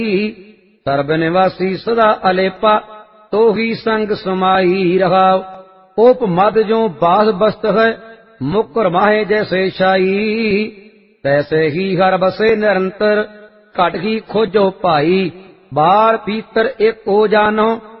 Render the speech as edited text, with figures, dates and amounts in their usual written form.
SERB निवासी सदा अलेपा, तो ही संग समाई रहाव। उप मद जो बास बस्त है, मुकर माहे जैसे शाई। तैसे ही हर बसे निरंतर, घट ही खोजो भाई। बाल पीतर एक हो जानो,